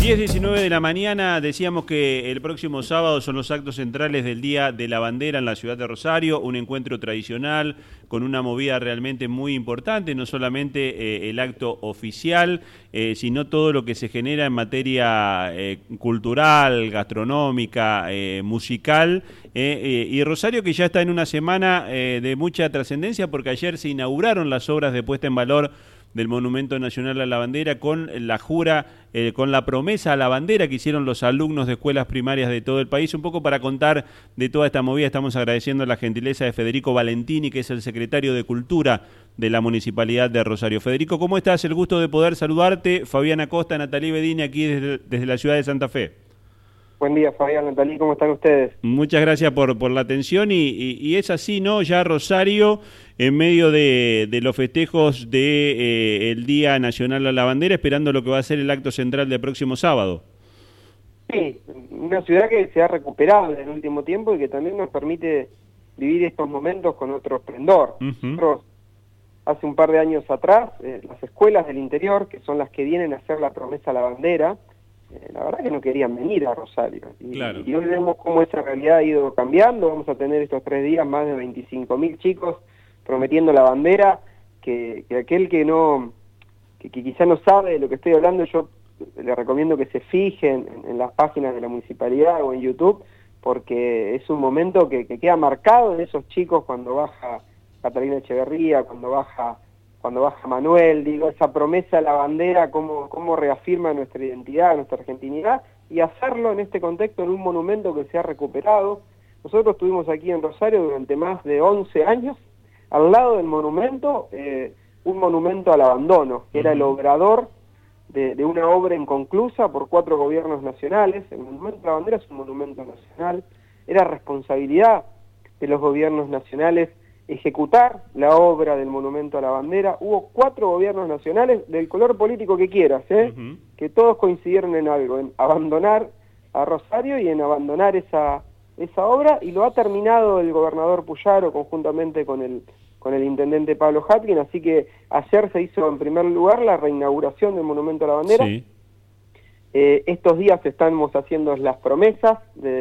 10:19 de la mañana, decíamos que el próximo sábado son los actos centrales del Día de la Bandera en la ciudad de Rosario, un encuentro tradicional con una movida realmente muy importante, no solamente el acto oficial, sino todo lo que se genera en materia cultural, gastronómica, musical, y Rosario que ya está en una semana de mucha trascendencia porque ayer se inauguraron las obras de puesta en valor del Monumento Nacional a la Bandera con la jura, con la promesa a la bandera que hicieron los alumnos de escuelas primarias de todo el país. Un poco para contar de toda esta movida, estamos agradeciendo la gentileza de Federico Valentini, que es el secretario de Cultura de la Municipalidad de Rosario. Federico, ¿cómo estás? El gusto de poder saludarte. Fabián Acosta, Natalí Bedini, aquí desde la ciudad de Santa Fe. Buen día, Fabián, Natalí, ¿cómo están ustedes? Muchas gracias por la atención y es así, ¿no? Ya Rosario, en medio de los festejos del Día Nacional a la Bandera, esperando lo que va a ser el acto central del próximo sábado. Sí, una ciudad que se ha recuperado en el último tiempo y que también nos permite vivir estos momentos con otro esplendor. Nosotros, hace un par de años atrás, las escuelas del interior, que son las que vienen a hacer la promesa a la bandera, la verdad que no querían venir a Rosario. Y hoy vemos cómo esa realidad ha ido cambiando. Vamos a tener estos 3 días más de 25.000 chicos prometiendo la bandera, que aquel que quizá no sabe de lo que estoy hablando, yo le recomiendo que se fijen en las páginas de la municipalidad o en YouTube, porque es un momento que queda marcado en esos chicos cuando baja Catalina Echeverría, cuando baja Manuel, digo, esa promesa a la bandera, cómo reafirma nuestra identidad, nuestra argentinidad, y hacerlo en este contexto en un monumento que se ha recuperado. Nosotros estuvimos aquí en Rosario durante más de 11 años, al lado del monumento, un monumento al abandono, que era el obrador de una obra inconclusa por 4 gobiernos nacionales. El monumento a la bandera es un monumento nacional, era responsabilidad de los gobiernos nacionales ejecutar la obra del monumento a la bandera. Hubo 4 gobiernos nacionales del color político que quieras, que todos coincidieron en algo, en abandonar a Rosario y en abandonar esa obra, y lo ha terminado el gobernador Puyaro conjuntamente con el intendente Pablo Hatkin. Así que ayer se hizo en primer lugar la reinauguración del monumento a la bandera. Sí. Estos días estamos haciendo las promesas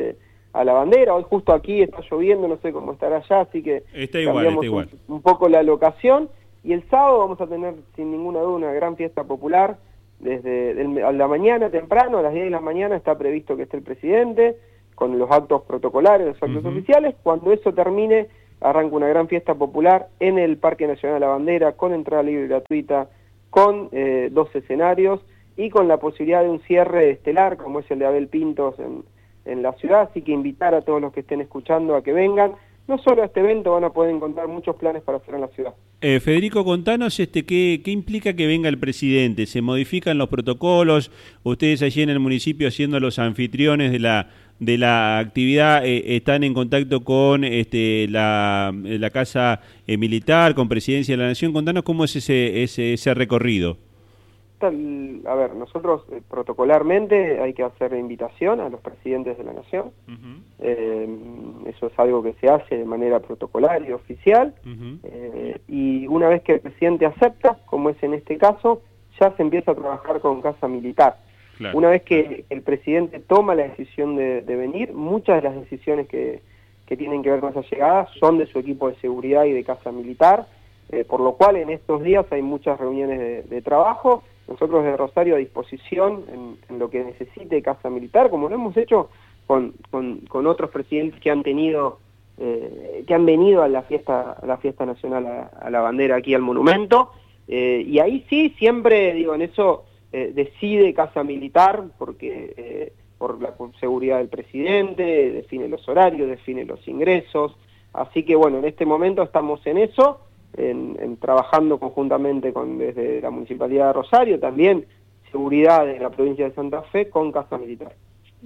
a la bandera. Hoy justo aquí está lloviendo, no sé cómo estará allá, así que está igual. Un poco la locación, y el sábado vamos a tener sin ninguna duda una gran fiesta popular. A la mañana temprano, a las 10 de la mañana está previsto que esté el presidente con los actos protocolares, los actos oficiales. Cuando eso termine, arranca una gran fiesta popular en el Parque Nacional de la Bandera, con entrada libre y gratuita, con 2 escenarios y con la posibilidad de un cierre estelar como es el de Abel Pintos en la ciudad. Así que invitar a todos los que estén escuchando a que vengan. No solo a este evento, van a poder encontrar muchos planes para hacer en la ciudad. Federico, contanos ¿qué implica que venga el presidente? ¿Se modifican los protocolos? Ustedes allí en el municipio, siendo los anfitriones de la actividad, están en contacto con la Casa Militar, con Presidencia de la Nación. Contanos cómo es ese recorrido. A ver, nosotros protocolarmente hay que hacer invitación a los presidentes de la Nación. Eso es algo que se hace de manera protocolar y oficial. Y una vez que el presidente acepta, como es en este caso, ya se empieza a trabajar con Casa Militar. Claro. Una vez que el presidente toma la decisión de venir, muchas de las decisiones que tienen que ver con esa llegada son de su equipo de seguridad y de Casa Militar, por lo cual en estos días hay muchas reuniones de trabajo. Nosotros de Rosario a disposición en lo que necesite Casa Militar, como lo hemos hecho con otros presidentes que han venido a la fiesta nacional a la bandera, aquí al monumento, y ahí sí, siempre digo, en eso decide Casa Militar, porque por la seguridad del presidente, define los horarios, define los ingresos. Así que bueno, en este momento estamos en eso, trabajando conjuntamente desde la Municipalidad de Rosario, también seguridad de la provincia de Santa Fe con Casa Militar.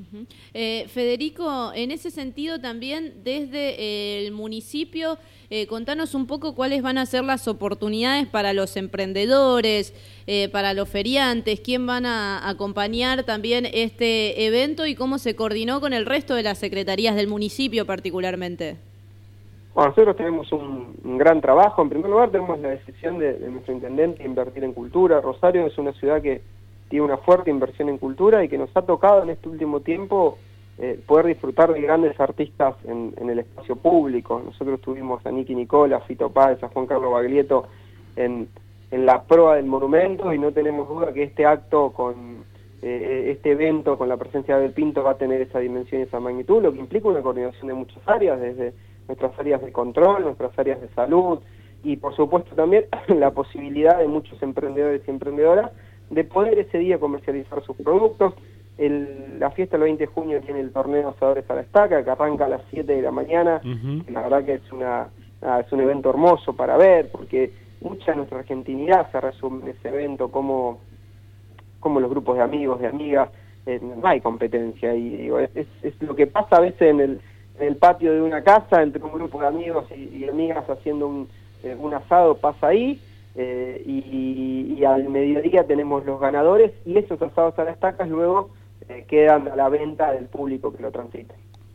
Federico, en ese sentido también desde el municipio, contanos un poco cuáles van a ser las oportunidades para los emprendedores, para los feriantes, quién van a acompañar también este evento y cómo se coordinó con el resto de las secretarías del municipio particularmente. Bueno, nosotros tenemos un gran trabajo. En primer lugar tenemos la decisión de nuestro intendente de invertir en cultura. Rosario es una ciudad que tiene una fuerte inversión en cultura y que nos ha tocado en este último tiempo poder disfrutar de grandes artistas en el espacio público. Nosotros tuvimos a Nicky Nicola, a Fito Páez, a Juan Carlos Baglietto en la proa del monumento, y no tenemos duda que este acto este evento con la presencia de Abel Pintos va a tener esa dimensión y esa magnitud, lo que implica una coordinación de muchas áreas, desde nuestras áreas de control, nuestras áreas de salud, y por supuesto también la posibilidad de muchos emprendedores y emprendedoras de poder ese día comercializar sus productos. La fiesta del 20 de junio tiene el torneo Asadores a la Estaca, que arranca a las 7 de la mañana. La verdad que es un evento hermoso para ver, porque mucha de nuestra argentinidad se resume en ese evento, como los grupos de amigos, de amigas, no hay competencia, y digo, es lo que pasa a veces en el patio de una casa entre un grupo de amigos y amigas haciendo un asado, pasa ahí. Y al mediodía tenemos los ganadores, y esos asados a las estacas luego quedan a la venta del público que lo transita.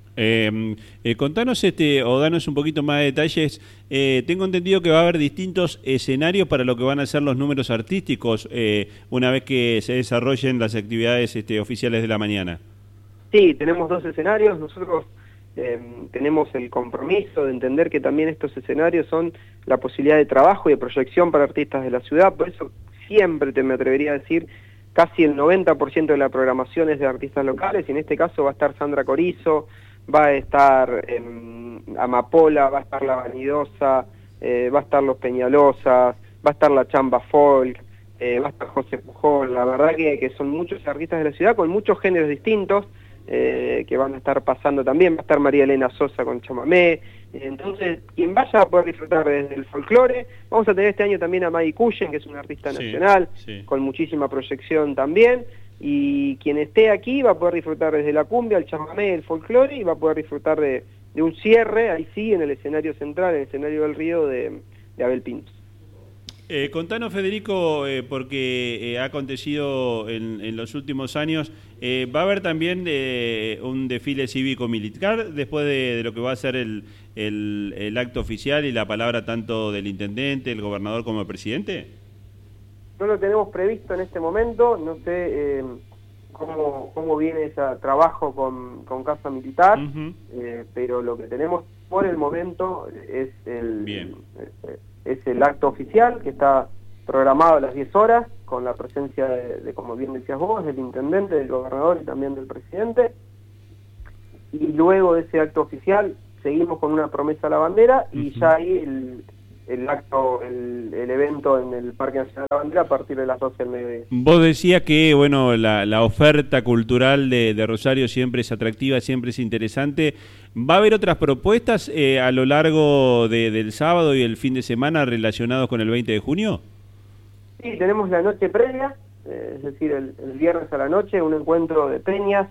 Contanos o danos un poquito más de detalles. Tengo entendido que va a haber distintos escenarios para lo que van a ser los números artísticos una vez que se desarrollen las actividades oficiales de la mañana. Sí, tenemos 2 escenarios. Nosotros tenemos el compromiso de entender que también estos escenarios son la posibilidad de trabajo y de proyección para artistas de la ciudad. Por eso siempre me atrevería a decir, casi el 90% de la programación es de artistas locales, y en este caso va a estar Sandra Corizo, va a estar Amapola, va a estar La Vanidosa, va a estar Los Peñalosas, va a estar La Chamba Folk, va a estar José Pujol. La verdad que son muchos artistas de la ciudad con muchos géneros distintos que van a estar pasando también. Va a estar María Elena Sosa con chamamé. Entonces, quien vaya a poder disfrutar desde el folclore. Vamos a tener este año también a Maggie Cullen, que es una artista nacional, con muchísima proyección también. Y quien esté aquí va a poder disfrutar desde la cumbia, el chamamé, el folclore, y va a poder disfrutar de un cierre, ahí sí, en el escenario central, en el escenario del Río de Abel Pintos. Contanos, Federico, porque ha acontecido en los últimos años, va a haber también un desfile cívico-militar después de lo que va a ser el acto oficial y la palabra tanto del intendente, el gobernador como el presidente. No lo tenemos previsto en este momento, no sé cómo viene ese trabajo con Casa Militar, pero lo que tenemos por el momento es el acto oficial, que está programado a las 10 horas, con la presencia de, como bien decías vos, del intendente, del gobernador y también del presidente. Y luego de ese acto oficial seguimos con una promesa a la bandera, y ya ahí el evento en el Parque Nacional de la Bandera a partir de las 12 del mediodía. Vos decías que bueno, la oferta cultural de Rosario siempre es atractiva, siempre es interesante. ¿Va a haber otras propuestas a lo largo del sábado y el fin de semana relacionados con el 20 de junio? Sí, tenemos la noche previa, es decir, el viernes a la noche, un encuentro de peñas,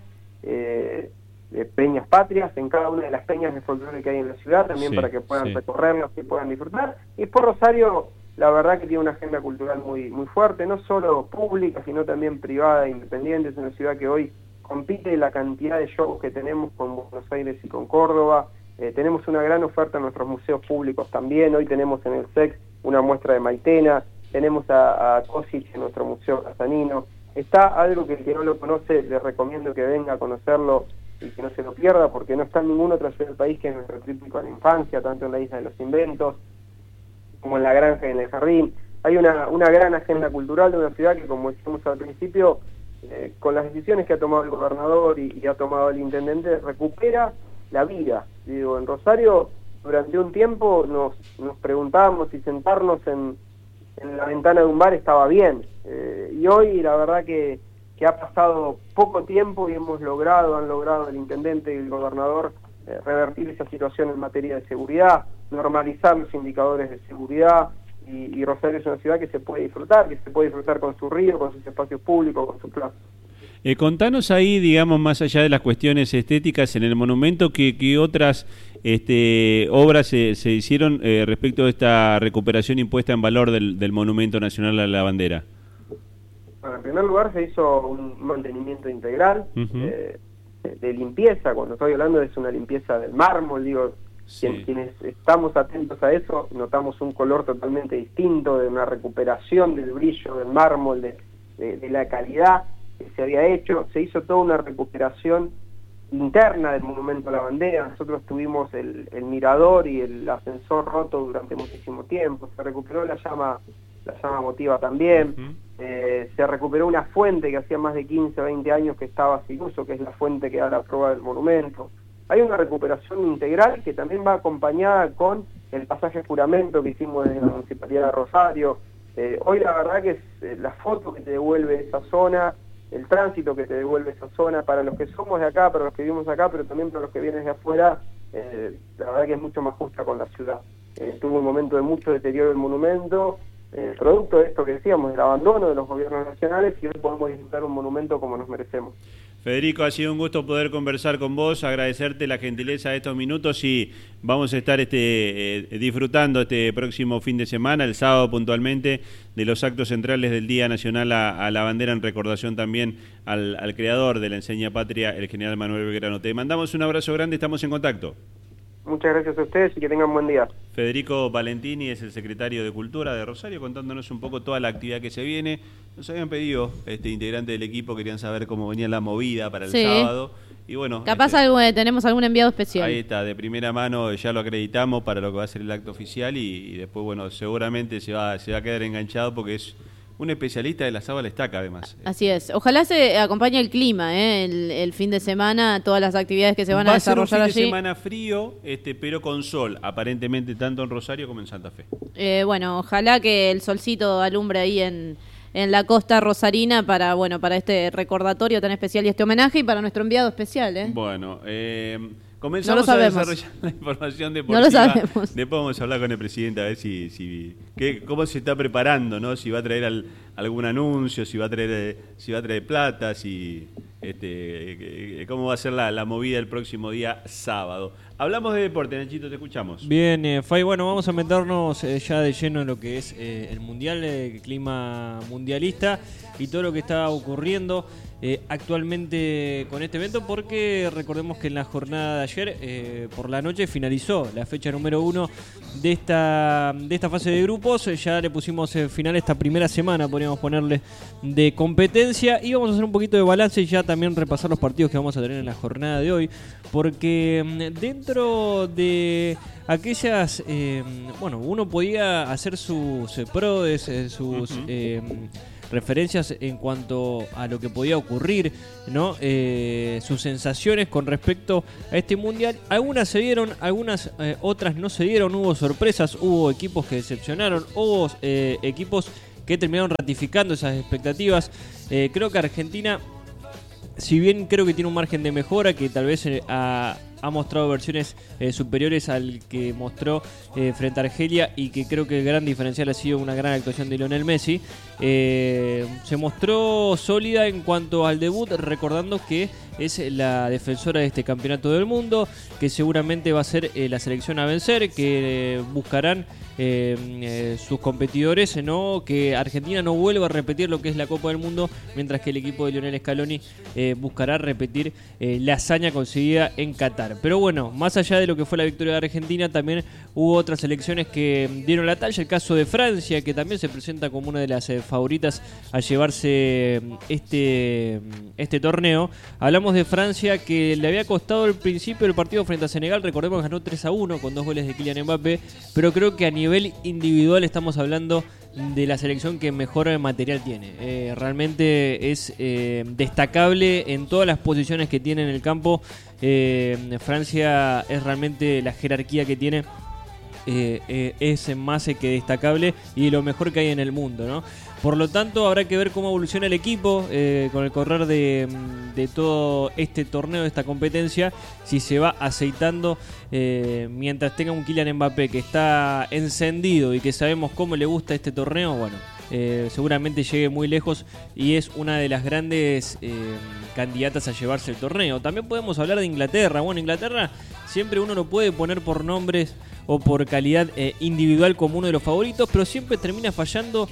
de peñas patrias, en cada una de las peñas de folclore que hay en la ciudad, también para que puedan recorrerlas y puedan disfrutar. Y por Rosario, la verdad que tiene una agenda cultural muy fuerte, no solo pública, sino también privada e independiente. Es una ciudad que hoy compite la cantidad de shows que tenemos con Buenos Aires y con Córdoba. Tenemos una gran oferta en nuestros museos públicos también. Hoy tenemos en el SEC una muestra de Maitena, tenemos a Cosich en nuestro Museo Casanino. Está algo que el que no lo conoce, le recomiendo que venga a conocerlo y que no se lo pierda, porque no está en ninguna otra ciudad del país que es nuestro tríptico de la infancia, tanto en la Isla de los Inventos como en la Granja y en el Jardín. Hay una gran agenda cultural de una ciudad que, como decíamos al principio, con las decisiones que ha tomado el gobernador y ha tomado el intendente, recupera la vida. Digo, en Rosario durante un tiempo nos preguntábamos si sentarnos en la ventana de un bar estaba bien, y hoy la verdad que ha pasado poco tiempo y han logrado el intendente y el gobernador revertir esa situación en materia de seguridad, normalizar los indicadores de seguridad, y Rosario es una ciudad que se puede disfrutar con su río, con sus espacios públicos, con su plaza. Contanos ahí, digamos, más allá de las cuestiones estéticas en el monumento, ¿qué otras obras se hicieron respecto de esta recuperación impuesta en valor del Monumento Nacional a la Bandera? Bueno, en primer lugar se hizo un mantenimiento integral de limpieza. Cuando estoy hablando es una limpieza del mármol, digo, quienes estamos atentos a eso notamos un color totalmente distinto, de una recuperación del brillo del mármol, de de la calidad que se había hecho. Se hizo toda una recuperación interna del monumento a la bandera. Nosotros tuvimos el mirador y el ascensor roto durante muchísimo tiempo. Se recuperó la llama motiva también. Se recuperó una fuente que hacía más de 15, 20 años que estaba sin uso, que es la fuente que da la prueba del monumento. Hay una recuperación integral que también va acompañada con el pasaje de juramento que hicimos desde la Municipalidad de Rosario. Hoy la verdad que es la foto que te devuelve esa zona, el tránsito que te devuelve esa zona, para los que somos de acá, para los que vivimos acá, pero también para los que vienen de afuera, la verdad que es mucho más justa con la ciudad. Tuvo un momento de mucho deterioro del monumento, producto de esto que decíamos, del abandono de los gobiernos nacionales, y hoy podemos disfrutar un monumento como nos merecemos. Federico, ha sido un gusto poder conversar con vos, agradecerte la gentileza de estos minutos y vamos a estar disfrutando este próximo fin de semana, el sábado puntualmente, de los actos centrales del Día Nacional a la Bandera, en recordación también al creador de la enseña patria, el general Manuel Belgrano. Te mandamos un abrazo grande, estamos en contacto. Muchas gracias a ustedes y que tengan buen día. Federico Valentini es el secretario de Cultura de Rosario, contándonos un poco toda la actividad que se viene. Nos habían pedido, integrantes del equipo, querían saber cómo venía la movida para el sábado. Y bueno, capaz tenemos algún enviado especial. Ahí está, de primera mano ya lo acreditamos para lo que va a ser el acto oficial y después, bueno, seguramente se va a quedar enganchado porque es un especialista de la sábala estaca, además. Así es. Ojalá se acompañe el clima, el fin de semana, todas las actividades que se van a desarrollar allí. Va a ser un fin de semana frío, pero con sol, aparentemente tanto en Rosario como en Santa Fe. Bueno, ojalá que el solcito alumbre ahí en la costa rosarina para este recordatorio tan especial y este homenaje, y para nuestro enviado especial. Bueno, comenzamos a desarrollar la información deportiva. No lo sabemos. Después vamos a hablar con el presidente a ver cómo se está preparando, ¿no? Si va a traer algún anuncio, si va a traer plata, cómo va a ser la movida el próximo día sábado. Hablamos de deporte, Nachito, te escuchamos. Bien, Fay, bueno, vamos a meternos ya de lleno en lo que es el mundial, el clima mundialista y todo lo que está ocurriendo actualmente con este evento, porque recordemos que en la jornada de ayer por la noche finalizó la fecha número 1 de esta fase de grupos. Ya le pusimos final a esta primera semana, podríamos ponerle, de competencia, y vamos a hacer un poquito de balance y ya también repasar los partidos que vamos a tener en la jornada de hoy, porque dentro de aquellas, uno podía hacer sus pros, sus referencias en cuanto a lo que podía ocurrir, ¿no? Sus sensaciones con respecto a este mundial. Algunas se dieron, algunas otras no se dieron. Hubo sorpresas, hubo equipos que decepcionaron, hubo equipos que terminaron ratificando esas expectativas. Creo que Argentina, si bien creo que tiene un margen de mejora, que tal vez ha mostrado versiones superiores al que mostró frente a Argelia, y que creo que el gran diferencial ha sido una gran actuación de Lionel Messi, se mostró sólida en cuanto al debut, recordando que es la defensora de este campeonato del mundo, que seguramente va a ser la selección a vencer, que buscarán sus competidores, ¿no? Que Argentina no vuelva a repetir lo que es la Copa del Mundo, mientras que el equipo de Lionel Scaloni buscará repetir la hazaña conseguida en Qatar. Pero bueno, más allá de lo que fue la victoria de Argentina, también hubo otras selecciones que dieron la talla. El caso de Francia, que también se presenta como una de las favoritas a llevarse este torneo. Hablamos de Francia, que le había costado al principio del partido frente a Senegal. Recordemos que ganó 3-1 con 2 goles de Kylian Mbappé, pero creo que a nivel individual estamos hablando de la selección que mejor material tiene. Realmente es destacable en todas las posiciones que tiene en el campo. Francia es realmente, la jerarquía que tiene es más que destacable y lo mejor que hay en el mundo, ¿no? Por lo tanto, habrá que ver cómo evoluciona el equipo con el correr de todo este torneo, de esta competencia, si se va aceitando mientras tenga un Kylian Mbappé que está encendido y que sabemos cómo le gusta este torneo. Bueno, seguramente llegue muy lejos y es una de las grandes candidatas a llevarse el torneo. También podemos hablar de Inglaterra. Bueno, Inglaterra siempre uno lo puede poner por nombres o por calidad individual como uno de los favoritos, pero siempre termina fallando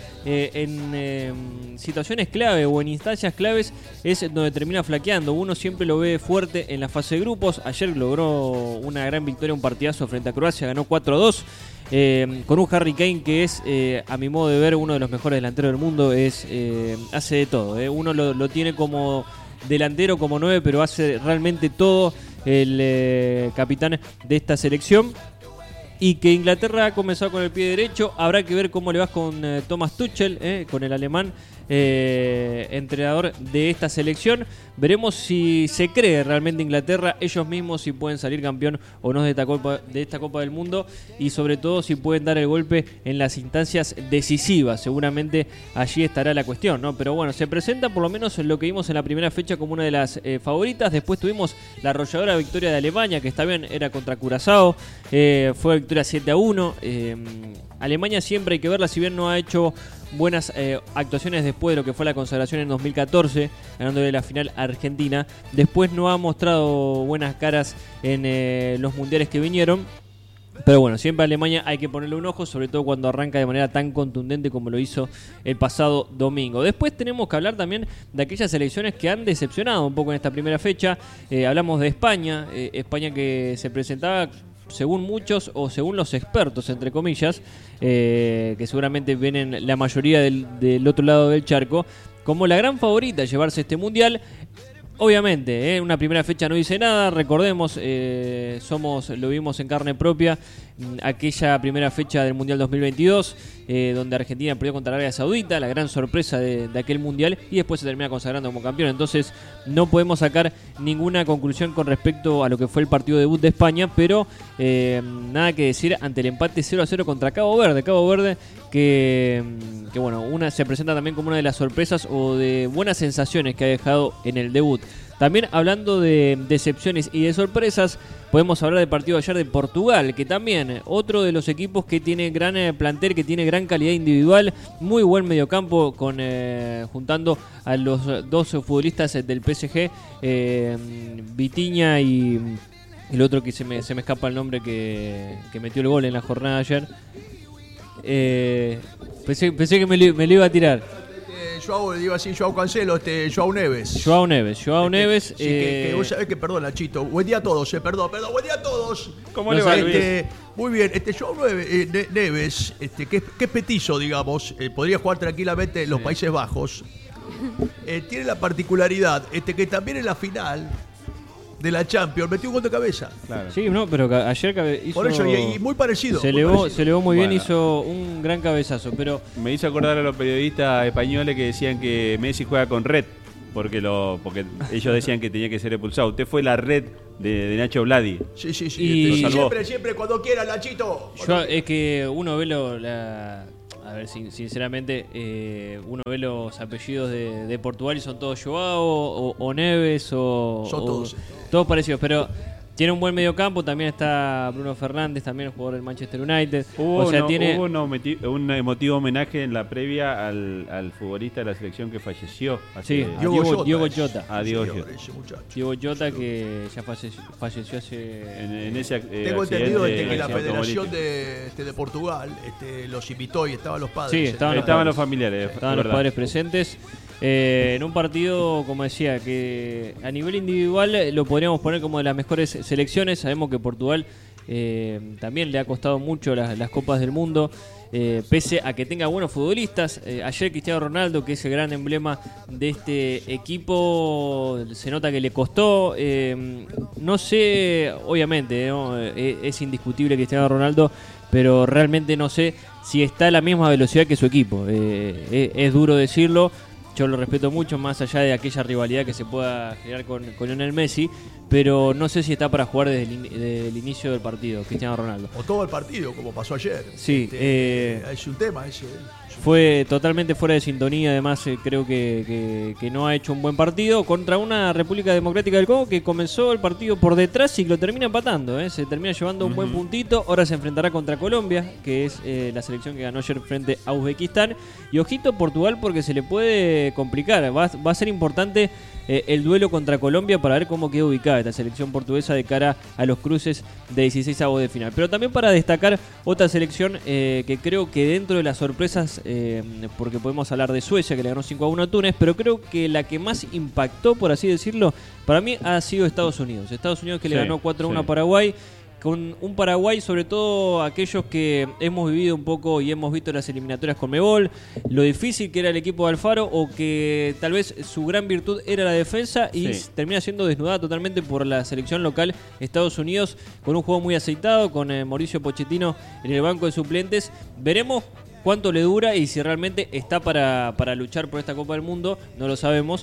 en situaciones clave o en instancias claves, es donde termina flaqueando. Uno siempre lo ve fuerte en la fase de grupos. Ayer logró una gran victoria, un partidazo frente a Croacia, ganó 4-2. Con un Harry Kane que es, a mi modo de ver, uno de los mejores delanteros del mundo. Hace de todo. Uno lo tiene como delantero, como 9, pero hace realmente todo el capitán de esta selección. Y que Inglaterra ha comenzado con el pie derecho. Habrá que ver cómo le va con Thomas Tuchel, con el alemán, entrenador de esta selección. Veremos si se cree realmente Inglaterra, ellos mismos, si pueden salir campeón o no de esta Copa del Mundo, y sobre todo si pueden dar el golpe en las instancias decisivas. Seguramente allí estará la cuestión, ¿no? Pero bueno, se presenta por lo menos lo que vimos en la primera fecha como una de las favoritas. Después tuvimos la arrolladora victoria de Alemania, que está bien, era contra Curazao, fue victoria 7-1. Alemania siempre hay que verla, si bien no ha hecho buenas actuaciones después de lo que fue la consagración en 2014, ganándole la final a Argentina. Después no ha mostrado buenas caras en los mundiales que vinieron. Pero bueno, siempre a Alemania hay que ponerle un ojo, sobre todo cuando arranca de manera tan contundente como lo hizo el pasado domingo. Después tenemos que hablar también de aquellas selecciones que han decepcionado un poco en esta primera fecha. Hablamos de España, España que se presentaba, según muchos o según los expertos, entre comillas, que seguramente vienen la mayoría del otro lado del charco, como la gran favorita a llevarse este mundial. Obviamente, una primera fecha no dice nada. Recordemos, lo vimos en carne propia, aquella primera fecha del Mundial 2022, donde Argentina perdió contra Arabia Saudita, la gran sorpresa de aquel Mundial, y después se termina consagrando como campeón. Entonces no podemos sacar ninguna conclusión con respecto a lo que fue el partido debut de España, pero nada que decir ante el empate 0-0 contra Cabo Verde. Cabo Verde que bueno, se presenta también como una de las sorpresas o de buenas sensaciones que ha dejado en el debut. También hablando de decepciones y de sorpresas, podemos hablar del partido de ayer de Portugal, que también otro de los equipos que tiene gran plantel, que tiene gran calidad individual, muy buen mediocampo, juntando a los dos futbolistas del PSG, Vitinha y el otro que se me escapa el nombre, que metió el gol en la jornada de ayer. Pensé que me lo iba a tirar. Joao Cancelo, Joao Neves. Joao Neves. Sí, que vos sabés que, perdón, Nachito. Buen día a todos, perdón, buen día a todos. ¿Cómo le va, Luis? Muy bien, Joao Neves, que es petizo, digamos, podría jugar tranquilamente en los Países Bajos. Tiene la particularidad que también en la final de la Champions metió un gol de cabeza. Claro. Sí, no, pero ayer hizo... Por eso, y muy parecido. Se elevó muy bien, hizo un gran cabezazo, pero... Me hizo acordar a los periodistas españoles que decían que Messi juega con red, porque ellos decían que tenía que ser expulsado. Usted fue la red de Nacho Vladi. Sí. Y siempre, cuando quiera, Nachito. Es que uno ve a ver, sinceramente, uno ve los apellidos de Portugal y son todos Joao o Neves son todos parecidos, pero tiene un buen mediocampo. También está Bruno Fernández, también el jugador del Manchester United. Hubo un emotivo homenaje en la previa al futbolista de la selección que falleció. Diogo Jota. Diogo Jota, que ya falleció hace... En ese tengo entendido que la Federación de Portugal los invitó y estaban los padres. Sí, estaban los familiares. Estaban los padres presentes. En un partido, como decía, que a nivel individual lo podríamos poner como de las mejores selecciones. Sabemos que Portugal también le ha costado mucho las Copas del Mundo, pese a que tenga buenos futbolistas. Ayer Cristiano Ronaldo, que es el gran emblema de este equipo, se nota que le costó. No sé, obviamente, ¿no? Es indiscutible Cristiano Ronaldo, pero realmente no sé si está a la misma velocidad que su equipo. Es duro decirlo. Yo lo respeto mucho, más allá de aquella rivalidad que se pueda generar con Lionel Messi, pero no sé si está para jugar desde el inicio del partido, Cristiano Ronaldo. O todo el partido, como pasó ayer. Sí. Es un tema ese. Fue totalmente fuera de sintonía, además creo que no ha hecho un buen partido contra una República Democrática del Congo que comenzó el partido por detrás y lo termina empatando, se termina llevando un buen puntito. Ahora se enfrentará contra Colombia, que es la selección que ganó ayer frente a Uzbekistán, y ojito Portugal porque se le puede complicar. Va a ser importante el duelo contra Colombia para ver cómo queda ubicada esta selección portuguesa de cara a los cruces de 16avos de final. Pero también para destacar otra selección que creo que dentro de las sorpresas, porque podemos hablar de Suecia, que le ganó 5-1 a Túnez, pero creo que la que más impactó, por así decirlo, para mí ha sido Estados Unidos. Estados Unidos que le ganó 4-1 a Paraguay, con un Paraguay, sobre todo aquellos que hemos vivido un poco y hemos visto las eliminatorias con Conmebol, lo difícil que era el equipo de Alfaro, o que tal vez su gran virtud era la defensa y termina siendo desnudada totalmente por la selección local Estados Unidos, con un juego muy aceitado, con Mauricio Pochettino en el banco de suplentes. Veremos cuánto le dura y si realmente está para luchar por esta Copa del Mundo, no lo sabemos,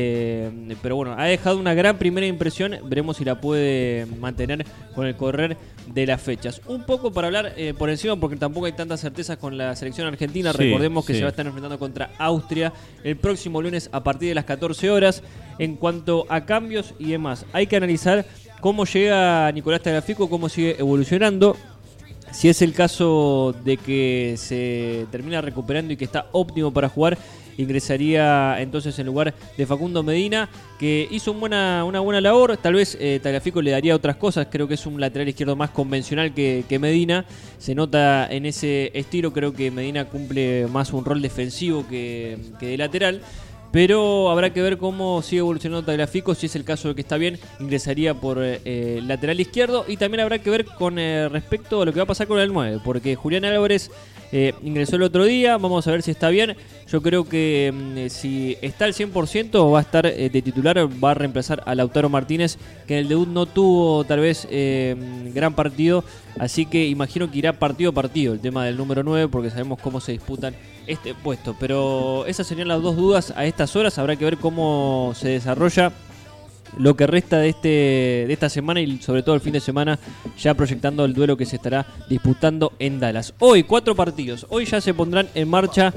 pero bueno, ha dejado una gran primera impresión, veremos si la puede mantener con el correr de las fechas. Un poco para hablar por encima, porque tampoco hay tantas certezas con la selección argentina. Recordemos que se va a estar enfrentando contra Austria el próximo lunes a partir de las 14 horas. En cuanto a cambios y demás, hay que analizar cómo llega Nicolás Tagliafico, cómo sigue evolucionando. Si es el caso de que se termina recuperando y que está óptimo para jugar, ingresaría entonces en lugar de Facundo Medina, que hizo una buena labor. Tal vez Tagliafico le daría otras cosas. Creo que es un lateral izquierdo más convencional que Medina. Se nota en ese estilo. Creo que Medina cumple más un rol defensivo que de lateral. Pero habrá que ver cómo sigue evolucionando Tagliafico. Si es el caso de que está bien, ingresaría por lateral izquierdo. Y también habrá que ver con respecto a lo que va a pasar con el 9. Porque Julián Álvarez ingresó el otro día. Vamos a ver si está bien. Yo creo que si está al 100% va a estar de titular. Va a reemplazar a Lautaro Martínez, que en el debut no tuvo tal vez gran partido. Así que imagino que irá partido a partido el tema del número 9, porque sabemos cómo se disputan este puesto. Pero esas serían las dos dudas a estas horas. Habrá que ver cómo se desarrolla lo que resta de esta semana y sobre todo el fin de semana, ya proyectando el duelo que se estará disputando en Dallas. Hoy 4 partidos. Hoy ya se pondrán en marcha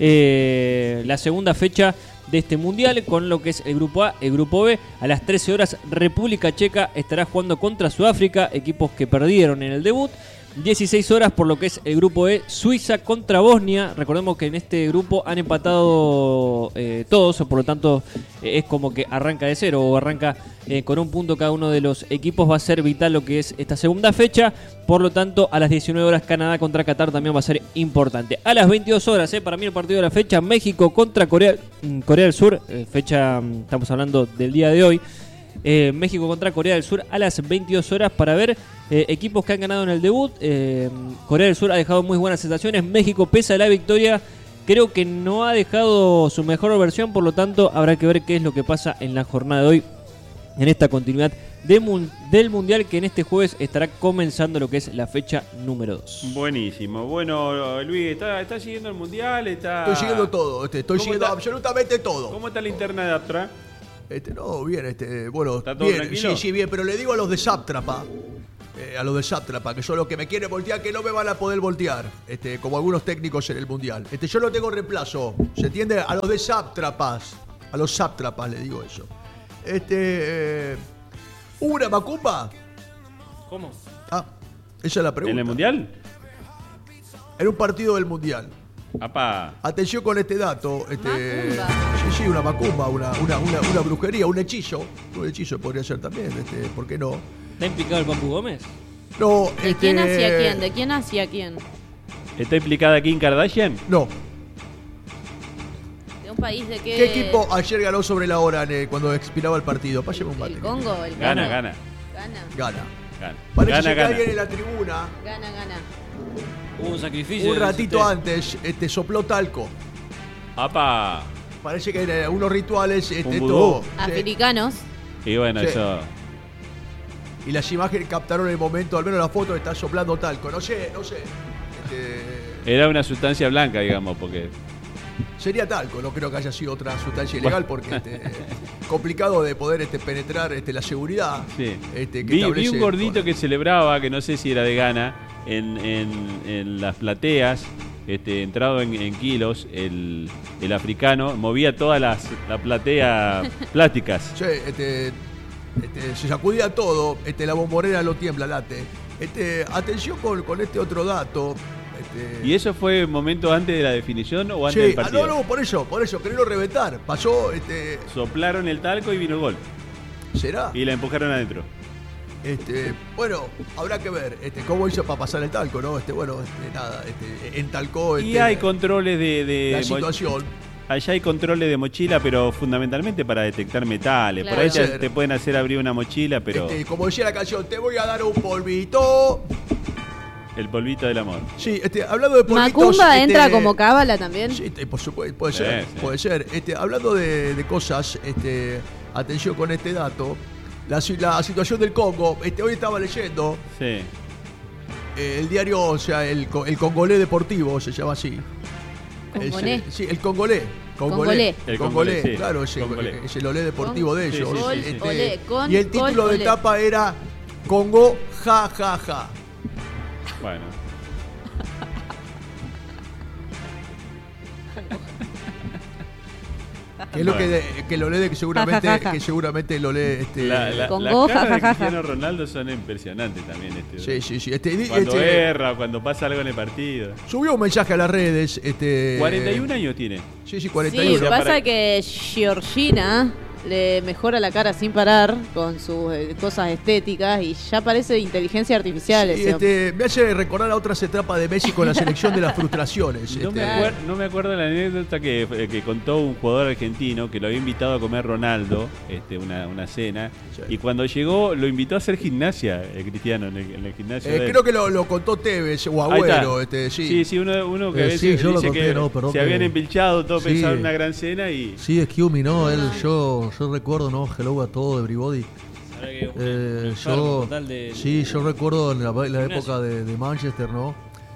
la segunda fecha de este mundial, con lo que es el grupo A, el grupo B. A las 13 horas República Checa estará jugando contra Sudáfrica, equipos que perdieron en el debut. 16 horas por lo que es el grupo E, Suiza contra Bosnia. Recordemos que en este grupo han empatado todos, por lo tanto es como que arranca de cero o arranca con un punto cada uno de los equipos. Va a ser vital lo que es esta segunda fecha. Por lo tanto, a las 19 horas Canadá contra Qatar también va a ser importante. A las 22 horas, para mí el partido de la fecha, México contra Corea del Sur. Fecha, estamos hablando del día de hoy. México contra Corea del Sur a las 22 horas para ver equipos que han ganado en el debut. Corea del Sur ha dejado muy buenas sensaciones. México, pese a la victoria, creo que no ha dejado su mejor versión. Por lo tanto, habrá que ver qué es lo que pasa en la jornada de hoy, en esta continuidad del Mundial, que en este jueves estará comenzando lo que es la fecha número 2. Buenísimo. Bueno, Luis, ¿está siguiendo el Mundial? Estoy siguiendo todo. Estoy siguiendo absolutamente todo. ¿Cómo está la interna de Aptra? No, bien, bueno, ¿está todo bien, tranquilo? sí, bien, pero le digo a los de Sátrapa, que son los que me quieren voltear, que no me van a poder voltear, como algunos técnicos en el Mundial. Yo no tengo reemplazo, ¿se entiende? A los de Sátrapas, le digo eso. ¿Hubo una macumba? ¿Cómo? Esa es la pregunta. ¿En el Mundial? En un partido del Mundial. Apá. Atención con este dato. Sí, una macumba, una brujería, un hechizo. Un hechizo podría ser también, ¿por qué no? ¿Está implicado el Papu Gómez? No, ¿De quién hacia quién? ¿De quién hacia quién? ¿Está implicada Kim Kardashian? No. ¿De un país de qué? ¿Qué equipo ayer ganó sobre la hora cuando expiraba el partido? Pásame un mate. ¿El Congo? ¿El Gana. Gana. Parece que Gana. alguien en la tribuna. Gana. Hubo un sacrificio. Un ratito antes sopló talco. ¡Apa! Parece que eran unos rituales. vudú. Africanos. Y bueno, Sí. eso. Y las imágenes captaron el momento, al menos la foto, está soplando talco. No sé. Era una sustancia blanca, digamos, porque. Sería talco, no creo que haya sido otra sustancia ilegal, porque complicado de poder penetrar la seguridad. Sí. Que Vi establece un gordito con- que celebraba, que no sé si era de Ghana, en las plateas, entrado en kilos, el africano, movía todas la platea plásticas. Sí, se sacudía todo, la bombonera lo tiembla, late. Atención con este otro dato. ¿Y eso fue momento antes de la definición o antes del partido? No, por eso, querían reventar. Pasó, soplaron el talco y vino el gol. ¿Será? Y la empujaron adentro. Bueno, habrá que ver cómo hizo para pasar el talco, ¿no? Nada, entalcó. Y hay controles de la situación. Allá hay controles de mochila, pero fundamentalmente para detectar metales. Claro. Por ahí te pueden hacer abrir una mochila, pero... como decía la canción, te voy a dar un polvito. El polvito del amor. Sí, hablando de polvitos... ¿Macumba entra como cábala también? Sí, por supuesto, puede ser, Sí. puede ser. Hablando de cosas, atención con este dato. La situación del Congo, hoy estaba leyendo Sí. el diario, o sea, el Congolés Deportivo, se llama así. ¿Congoné? Sí, el Congolés. El Congolés, sí. Claro, Congolés. es el olé deportivo de Sí, ellos. sí, sí, sí. Olé, con Y el título gol, de olé. etapa era Congo, ja, ja, ja. Bueno. Que es lo Bueno. que lo lee, que seguramente, Ja, ja, ja, ja. que seguramente lo lee. Las Congo, caras de jajaja. Cristiano Ronaldo son impresionantes también. Sí. Cuando erra, cuando pasa algo en el partido. Subió un mensaje a las redes. 41 años tiene. Sí, Sí, 41. Ya pasa para- que Georgina le mejora la cara sin parar con sus cosas estéticas y ya parece inteligencia artificial. Sí, ese hombre. me hace recordar a otras etapas de Messi con la selección de las frustraciones. No me acuerdo la anécdota que contó un jugador argentino que lo había invitado a comer Ronaldo, una cena, Sí. y cuando llegó lo invitó a hacer gimnasia, Cristiano, en el gimnasio. de él. Creo que lo contó Tevez o Ahí está. Agüero. Sí. Sí, uno que a veces sí, yo lo dice conté, que no, perdón se que- habían empilchado, todos Sí. pensaban en una gran cena y... Sí, excuse me, ¿no? Yo recuerdo, ¿no? Hello a todo, everybody. Ahora que un enfermo Yo, total de- sí, yo recuerdo en la gimnasio. época de Manchester, ¿no?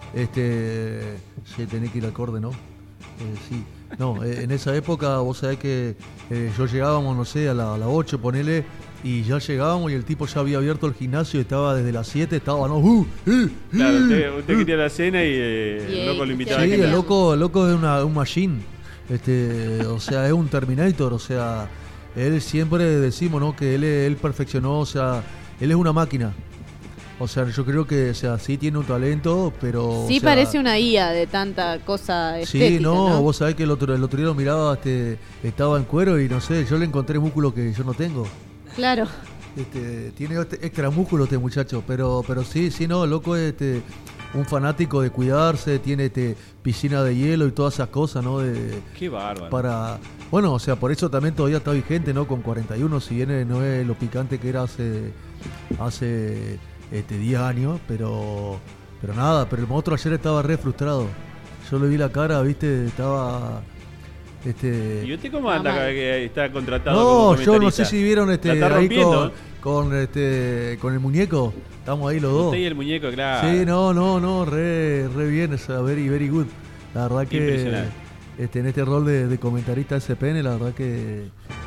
Sí, tenía que ir al acorde, ¿no? Sí. No, en esa época vos sabés que yo llegábamos, no sé, a la 8, ponele, y ya llegábamos y el tipo ya había abierto el gimnasio y estaba desde las 7, estaba, ¿no? Claro, usted quería la cena y el loco lo invitaba a Sí, la el cena. loco es un machine. O sea, es un Terminator, o sea, él siempre decimos, ¿no? Que él perfeccionó, o sea, él es una máquina. O sea, yo creo que, o sea, sí tiene un talento, pero... Sí, o sea, parece una IA de tanta cosa estética. Sí, no, vos sabés que el otro día lo miraba, estaba en cuero y no sé, yo le encontré músculo que yo no tengo. Claro. Tiene extra músculo este muchacho, pero sí, no, el loco es un fanático de cuidarse, tiene piscina de hielo y todas esas cosas, ¿no? Qué bárbaro. Bueno, o sea, por eso también todavía está vigente, ¿no? Con 41, si bien no es lo picante que era hace 10 años, pero nada, pero el monstruo ayer estaba re frustrado. Yo le vi la cara, ¿viste? Estaba... ¿Y usted cómo anda mal. que está contratado No, como yo no comentarista? sé si vieron La está ahí rompiendo. con el muñeco. Estamos ahí los dos. Usted y el muñeco, claro. Sí, no, re bien, o sea, very good. La verdad que Impresionante. en este rol de comentarista SPN, la verdad que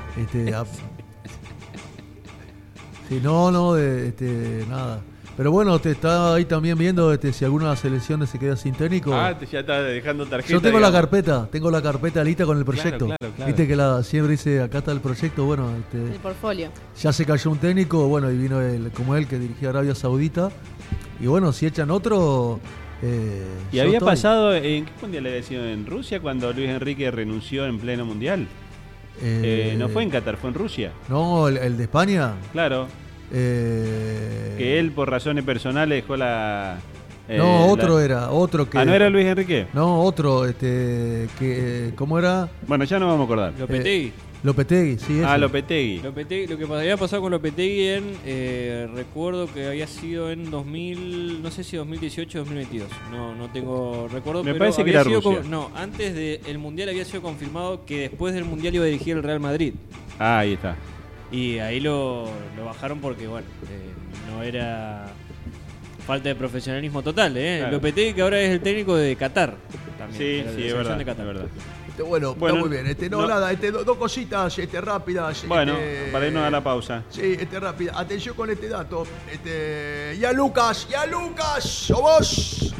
sí, nada. Pero bueno, te está ahí también viendo si alguna de las selecciones se queda sin técnico. Ya está dejando tarjeta. Yo tengo la digamos. carpeta lista con el proyecto. Claro. Viste que siempre dice, acá está el proyecto, bueno, El portfolio. ya se cayó un técnico, bueno, y vino como él que dirigía Arabia Saudita. Y bueno, si echan otro... ¿Y yo había estoy. pasado, en qué mundial había sido? ¿En Rusia cuando Luis Enrique renunció en pleno mundial? No fue en Qatar, fue en Rusia. No, el de España. Claro, que él por razones personales dejó la... No, otro que... ¿no era Luis Enrique? No, otro, ¿cómo era? Bueno, ya no vamos a acordar. Lopetegui. Lopetegui, sí, ese. Lopetegui. Lopetegui, lo que había pasado con Lopetegui recuerdo que había sido en 2000, no sé si 2018 o 2022, no tengo recuerdo. Me pero parece que había era sido Rusia. no, antes del Mundial había sido confirmado que después del Mundial iba a dirigir el Real Madrid. Ahí está. Y ahí lo bajaron porque, bueno, no era falta de profesionalismo total. Claro. Lopetegui, que ahora es el técnico de Qatar. También, Sí, de la es selección verdad, de Qatar. es verdad. Bueno, Bueno, está muy bien. no. Nada, dos cositas rápidas. Bueno, para irnos a la pausa. Sí, rápida. Atención con este dato. Ya Lucas, somos.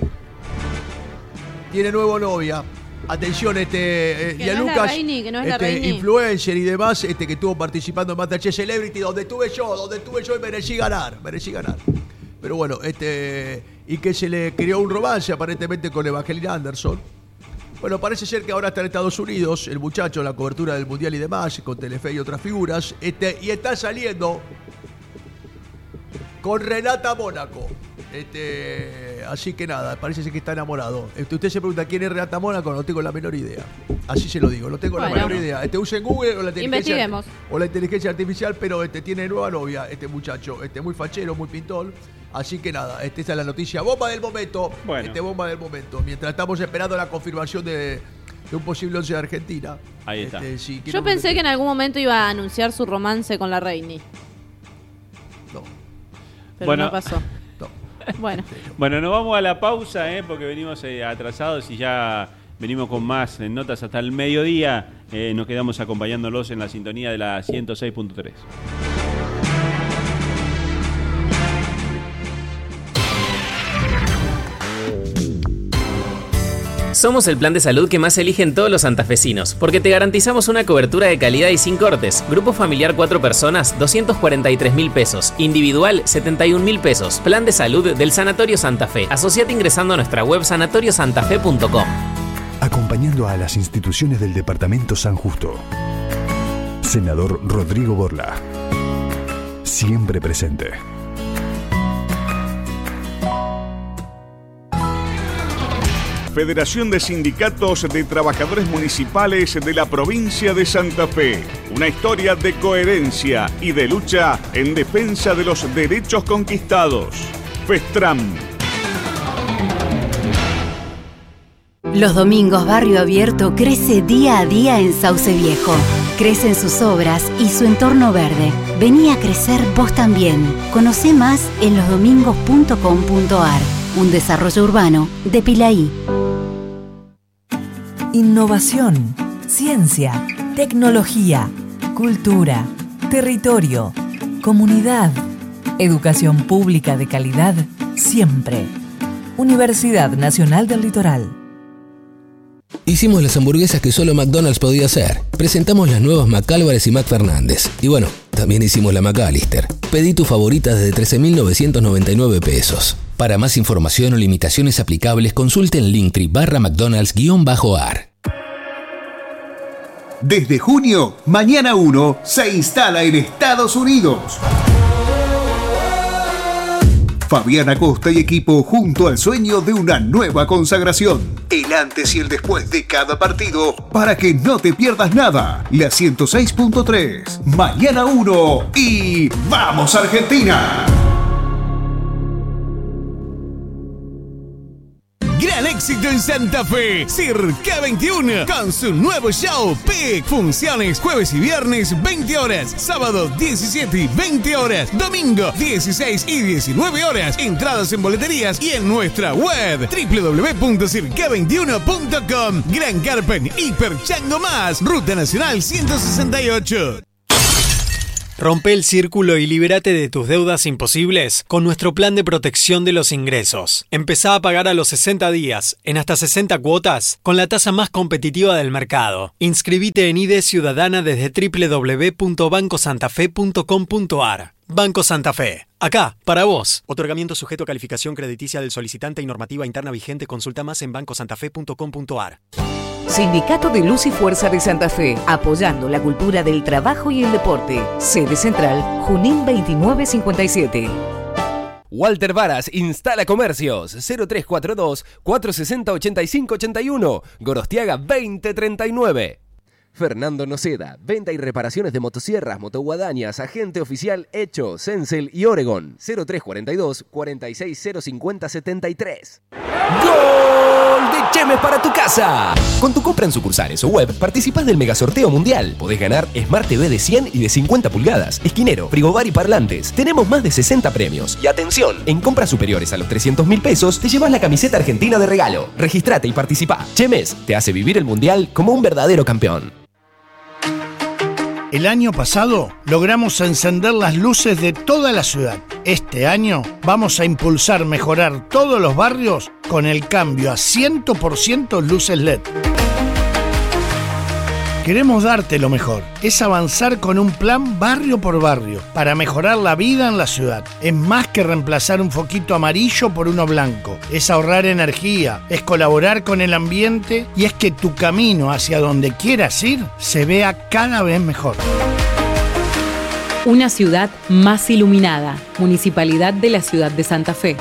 Tiene nuevo novia. Atención, Que ya no es la Lucas, Reini, que no es la Reini. influencer y demás, que estuvo participando en Masterchef Celebrity, donde estuve yo y merecí ganar. Pero bueno, y que se le creó un romance aparentemente con Evangelina Anderson. Bueno, parece ser que ahora está en Estados Unidos, el muchacho, la cobertura del Mundial y demás, con Telefe y otras figuras, y está saliendo con Renata Mónaco. Así que nada, parece ser que está enamorado. Usted se pregunta quién es Renata Mónaco, no tengo la menor idea. Así se lo digo, no tengo la menor idea. Usen Google o la inteligencia artificial, pero tiene nueva novia, este muchacho, muy fachero, muy pintón. Así que nada, esta es la noticia bomba del momento. Bueno. Bomba del momento. Mientras estamos esperando la confirmación de un posible 11 de Argentina. Ahí está. Yo pensé que en algún momento iba a anunciar su romance con la Reini. No. Pero no pasó. No. Bueno, nos vamos a la pausa, porque venimos atrasados y ya venimos con más notas hasta el mediodía. Nos quedamos acompañándolos en la sintonía de la 106.3. Somos el plan de salud que más eligen todos los santafesinos, porque te garantizamos una cobertura de calidad y sin cortes. Grupo familiar 4 personas, 243.000 pesos. Individual, 71.000 pesos. Plan de salud del Sanatorio Santa Fe. Asociate ingresando a nuestra web sanatoriosantafe.com. Acompañando a las instituciones del Departamento San Justo. Senador Rodrigo Borla. Siempre presente. Federación de Sindicatos de Trabajadores Municipales de la provincia de Santa Fe. Una historia de coherencia y de lucha en defensa de los derechos conquistados. FESTRAM. Los domingos Barrio Abierto crece día a día en Sauce Viejo. Crecen sus obras y su entorno verde. Vení a crecer vos también. Conocé más en losdomingos.com.ar. Un desarrollo urbano de Pilaí. Innovación, ciencia, tecnología, cultura, territorio, comunidad, educación pública de calidad, siempre. Universidad Nacional del Litoral. Hicimos las hamburguesas que solo McDonald's podía hacer. Presentamos las nuevas McAlvarez y McFernández. Y bueno, también hicimos la McAllister. Pedí tu favorita desde 13.999 pesos. Para más información o limitaciones aplicables, consulte en Linktree/McDonald's_ar. Desde junio, Mañana 1 se instala en Estados Unidos. Fabián Acosta y equipo junto al sueño de una nueva consagración. El antes y el después de cada partido para que no te pierdas nada. La 106.3, Mañana 1 y ¡vamos Argentina! Gran éxito en Santa Fe, Circa 21, con su nuevo show PIC. Funciones jueves y viernes 20 horas, sábado 17 y 20 horas, domingo 16 y 19 horas. Entradas en boleterías y en nuestra web www.circa21.com. Gran Carpen, Hiper Chango Más, Ruta Nacional 168. Rompe el círculo y libérate de tus deudas imposibles con nuestro plan de protección de los ingresos. Empezá a pagar a los 60 días, en hasta 60 cuotas, con la tasa más competitiva del mercado. Inscribite en ID Ciudadana desde www.bancosantafe.com.ar. Banco Santa Fe. Acá, para vos. Otorgamiento sujeto a calificación crediticia del solicitante y normativa interna vigente. Consulta más en bancosantafe.com.ar. Sindicato de Luz y Fuerza de Santa Fe, apoyando la cultura del trabajo y el deporte. Sede central, Junín 2957. Walter Varas instala comercios 0342 460 8581, Gorostiaga 2039. Fernando Noceda, venta y reparaciones de motosierras, motoguadañas, agente oficial Hecho, Cencel y Oregon 0342 46055073. ¡Gol de Chemes para tu casa! Con tu compra en sucursales o web, participás del megasorteo mundial. Podés ganar Smart TV de 100 y de 50 pulgadas, esquinero, frigobar y parlantes. Tenemos más de 60 premios. Y atención, en compras superiores a los 300.000 pesos, te llevas la camiseta argentina de regalo. Registrate y participá. Chemes te hace vivir el mundial como un verdadero campeón. El año pasado logramos encender las luces de toda la ciudad. Este año vamos a impulsar mejorar todos los barrios con el cambio a 100% luces LED. queremos darte lo mejor. Es avanzar con un plan barrio por barrio para mejorar la vida en la ciudad. Es más que reemplazar un foquito amarillo por uno blanco. Es ahorrar energía, es colaborar con el ambiente y es que tu camino hacia donde quieras ir se vea cada vez mejor. Una ciudad más iluminada. Municipalidad de la Ciudad de Santa Fe.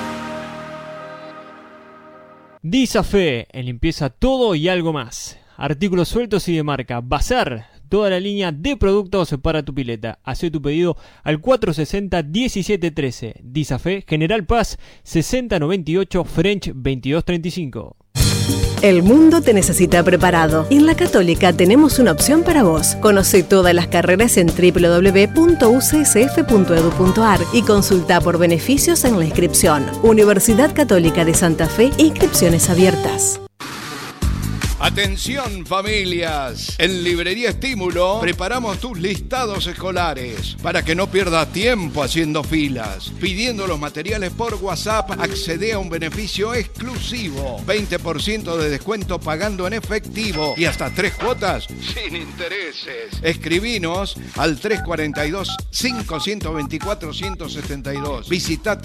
Disafe, en limpieza todo y algo más. Artículos sueltos y de marca. Bazar, toda la línea de productos para tu pileta. Hacé tu pedido al 460-1713. Disafe, General Paz, 6098, French 2235. El mundo te necesita preparado. En la Católica tenemos una opción para vos. Conoce todas las carreras en www.ucsf.edu.ar y consulta por beneficios en la inscripción. Universidad Católica de Santa Fe, inscripciones abiertas. Atención familias, en Librería Estímulo preparamos tus listados escolares para que no pierdas tiempo haciendo filas. Pidiendo los materiales por WhatsApp, accede a un beneficio exclusivo, 20% de descuento pagando en efectivo y hasta 3 cuotas sin intereses. Escribinos al 342-524-172. Visita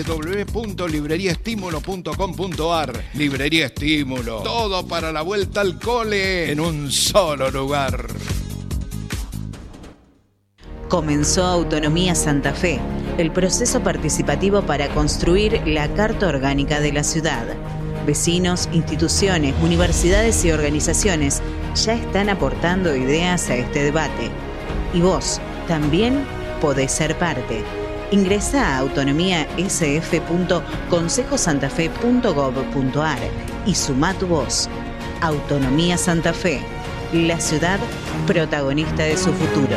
www.libreriaestimulo.com.ar. Librería Estímulo, todo para la vuelta al cole en un solo lugar. Comenzó Autonomía Santa Fe, el proceso participativo para construir la Carta Orgánica de la ciudad. Vecinos, instituciones, universidades y organizaciones ya están aportando ideas a este debate. Y vos también podés ser parte. Ingresá a autonomiasf.consejosantafe.gov.ar y sumá tu voz. Autonomía Santa Fe, la ciudad protagonista de su futuro.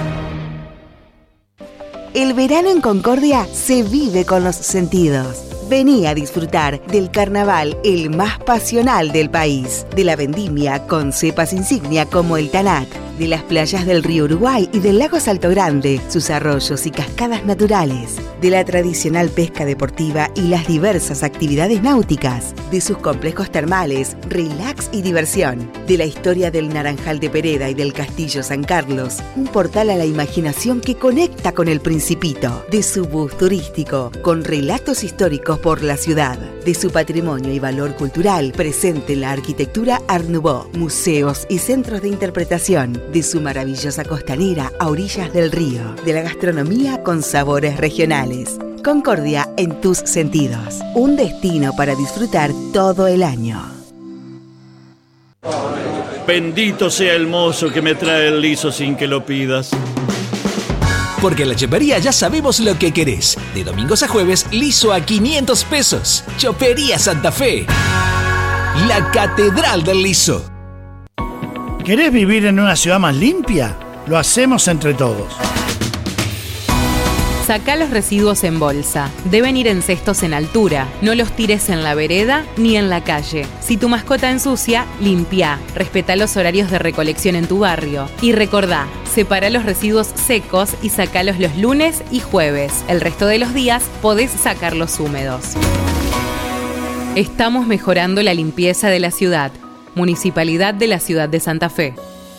El verano en Concordia se vive con los sentidos. Vení a disfrutar del carnaval el más pasional del país, de la vendimia con cepas insignia como el Tanat, de las playas del río Uruguay y del lago Salto Grande, sus arroyos y cascadas naturales, de la tradicional pesca deportiva y las diversas actividades náuticas, de sus complejos termales, relax y diversión, de la historia del Naranjal de Pereda y del Castillo San Carlos, un portal a la imaginación que conecta con el Principito, de su bus turístico, con relatos históricos por la ciudad, de su patrimonio y valor cultural presente en la arquitectura Art Nouveau, museos y centros de interpretación, de su maravillosa costanera a orillas del río, de la gastronomía con sabores regionales. Concordia en tus sentidos, un destino para disfrutar todo el año. Bendito sea el mozo que me trae el liso sin que lo pidas. Porque en la chopería ya sabemos lo que querés. De domingos a jueves, liso a 500 pesos. Chopería Santa Fe. La catedral del liso. ¿Querés vivir en una ciudad más limpia? Lo hacemos entre todos. Sacá los residuos en bolsa. Deben ir en cestos en altura. No los tires en la vereda ni en la calle. Si tu mascota ensucia, limpia. Respetá los horarios de recolección en tu barrio. Y recordá, separa los residuos secos y sacalos los lunes y jueves. El resto de los días podés sacarlos húmedos. Estamos mejorando la limpieza de la ciudad. Municipalidad de la Ciudad de Santa Fe.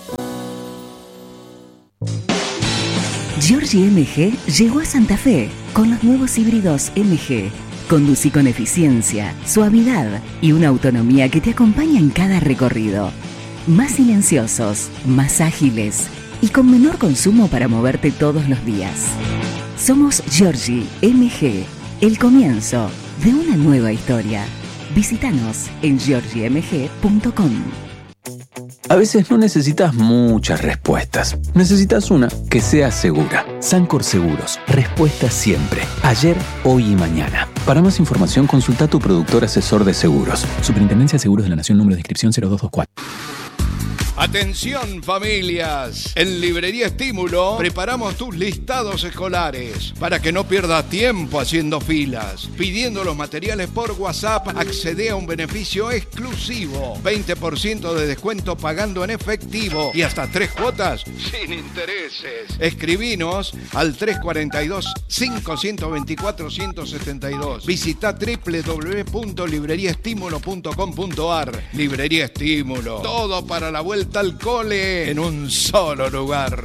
Giorgi MG llegó a Santa Fe con los nuevos híbridos MG. Conducí con eficiencia, suavidad y una autonomía que te acompaña en cada recorrido. Más silenciosos, más ágiles y con menor consumo para moverte todos los días. Somos Giorgi MG, el comienzo de una nueva historia. Visítanos en giorgimg.com. A veces no necesitas muchas respuestas. Necesitas una que sea segura. Sancor Seguros. Respuesta siempre. Ayer, hoy y mañana. Para más información, consulta a tu productor asesor de seguros. Superintendencia de Seguros de la Nación, número de inscripción 0224. Atención familias, en Librería Estímulo preparamos tus listados escolares para que no pierdas tiempo haciendo filas. Pidiendo los materiales por WhatsApp, accede a un beneficio exclusivo, 20% de descuento pagando en efectivo y hasta 3 cuotas sin intereses. Escribinos al 342-524-172. Visita www.libreriaestimulo.com.ar. Librería Estímulo, todo para la vuelta vuelta al cole en un solo lugar.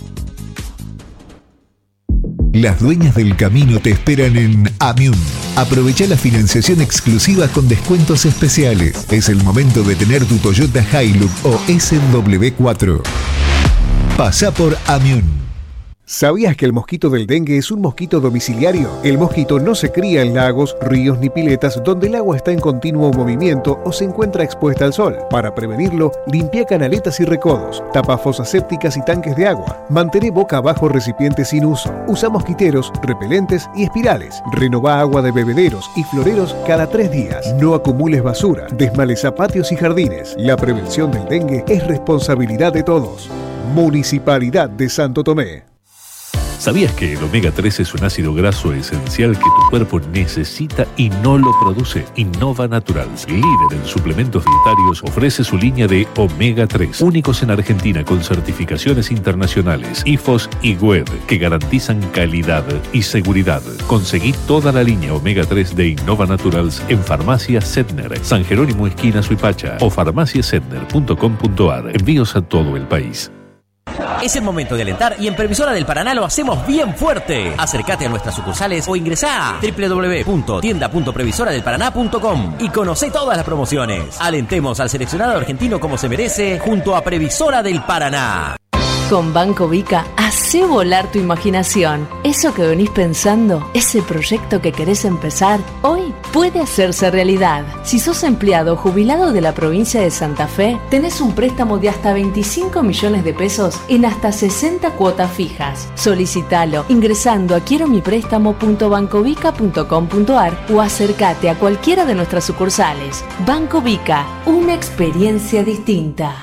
Las dueñas del camino te esperan en Amiun. Aprovecha la financiación exclusiva con descuentos especiales. Es el momento de tener tu Toyota Hilux o SW4. Pasa por Amiun. ¿Sabías que el mosquito del dengue es un mosquito domiciliario? El mosquito no se cría en lagos, ríos ni piletas donde el agua está en continuo movimiento o se encuentra expuesta al sol. Para prevenirlo, limpia canaletas y recodos, tapa fosas sépticas y tanques de agua, mantén boca abajo recipientes sin uso, usa mosquiteros, repelentes y espirales, renová agua de bebederos y floreros cada 3 días. No acumules basura, desmaleza patios y jardines. La prevención del dengue es responsabilidad de todos. Municipalidad de Santo Tomé. ¿Sabías que el omega 3 es un ácido graso esencial que tu cuerpo necesita y no lo produce? Innova Naturals, líder en suplementos dietarios, ofrece su línea de omega 3, únicos en Argentina con certificaciones internacionales, IFOS y WED, que garantizan calidad y seguridad. Conseguí toda la línea omega 3 de Innova Naturals en Farmacia Setner, San Jerónimo esquina Suipacha o farmaciasetner.com.ar. Envíos a todo el país. Es el momento de alentar y en Previsora del Paraná lo hacemos bien fuerte. Acércate a nuestras sucursales o ingresá a www.tienda.previsoradelparaná.com y conocé todas las promociones. Alentemos al seleccionado argentino como se merece junto a Previsora del Paraná. Con Banco Vica, hacé volar tu imaginación. Eso que venís pensando, ese proyecto que querés empezar, hoy puede hacerse realidad. Si sos empleado o jubilado de la provincia de Santa Fe, tenés un préstamo de hasta 25 millones de pesos en hasta 60 cuotas fijas. Solicitalo ingresando a quieromiprestamo.bancovica.com.ar o acércate a cualquiera de nuestras sucursales. Banco Vica, una experiencia distinta.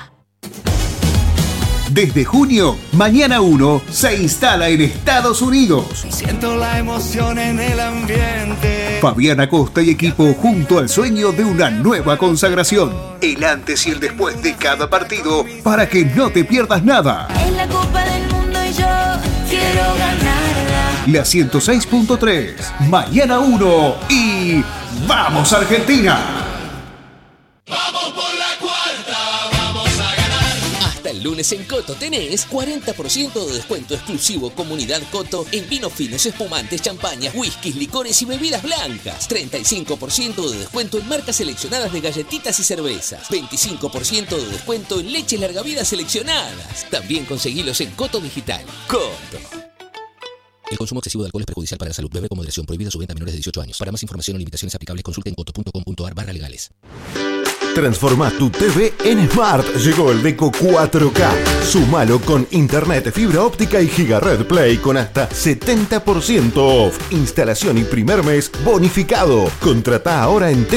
Desde junio, Mañana 1 se instala en Estados Unidos. Siento la emoción en el ambiente. Fabián Acosta y equipo junto al sueño de una nueva consagración. El antes y el después de cada partido para que no te pierdas nada. Es la Copa del Mundo y yo quiero ganarla. La 106.3, Mañana 1 y ¡vamos Argentina! ¡Vamos por la cuarta! ¡Vamos a ganar! Hasta el lunes en Coto tenés 40% de descuento exclusivo Comunidad Coto en vinos finos, espumantes, champañas, whiskies, licores y bebidas blancas. 35% de descuento en marcas seleccionadas de galletitas y cervezas. 25% de descuento en leches larga vida seleccionadas. También conseguilos en Coto Digital. Coto. El consumo excesivo de alcohol es perjudicial para la salud. Bebe con moderación. Prohibida su venta a menores de 18 años. Para más información o limitaciones aplicables, consulte en coto.com.ar/legales. Transforma tu TV en Smart. Llegó el Deco 4K. Súmalo con internet, fibra óptica y Gigared Play con hasta 70% off. Instalación y primer mes bonificado. Contratá ahora en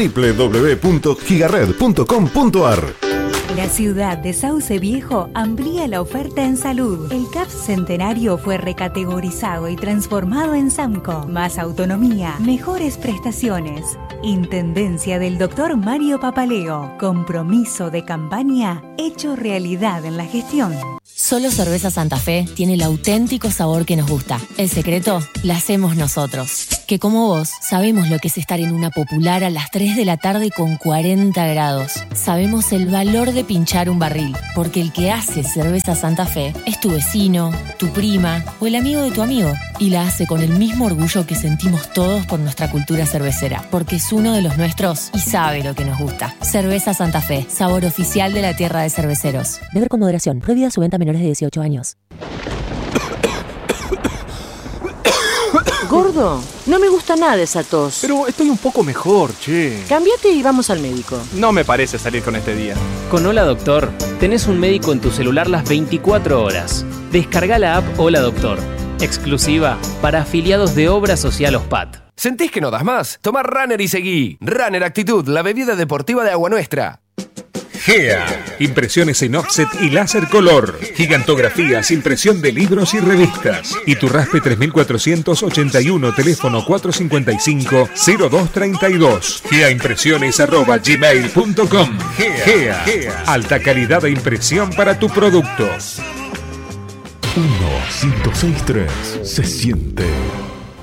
www.gigared.com.ar. La ciudad de Sauce Viejo amplía la oferta en salud. El CAF Centenario fue recategorizado y transformado en SAMCO. Más autonomía, mejores prestaciones. Intendencia del Dr. Mario Papaleo. Compromiso de campaña hecho realidad en la gestión. Solo Cerveza Santa Fe tiene el auténtico sabor que nos gusta. El secreto la hacemos nosotros. Que como vos, sabemos lo que es estar en una popular a las 3 de la tarde con 40 grados. Sabemos el valor de pinchar un barril, porque el que hace Cerveza Santa Fe es tu vecino, tu prima o el amigo de tu amigo. Y la hace con el mismo orgullo que sentimos todos por nuestra cultura cervecera, porque es uno de los nuestros y sabe lo que nos gusta. Cerveza Santa Fe, sabor oficial de la tierra de cerveceros. Beber con moderación. Prohibida su venta a menores de 18 años. Gordo, no me gusta nada esa tos. Pero estoy un poco mejor, che. Cámbiate y vamos al médico. No me parece salir con este día. Con Hola Doctor, tenés un médico en tu celular las 24 horas. Descarga la app Hola Doctor, exclusiva para afiliados de Obra Social OSPAT. ¿Sentís que no das más? Toma Runner y seguí. Runner Actitud, la bebida deportiva de Agua Nuestra. GEA, impresiones en offset y láser color, gigantografías, impresión de libros y revistas. Iturraspe 3481, teléfono 455-0232. GEAimpresiones@gmail.com. GEA, alta calidad de impresión para tu producto. 1-106-3 se siente.